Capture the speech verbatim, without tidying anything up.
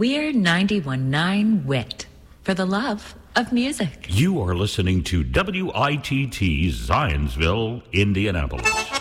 We're ninety-one point nine W I T for the love of music. You are listening to W I T T Zionsville, Indianapolis.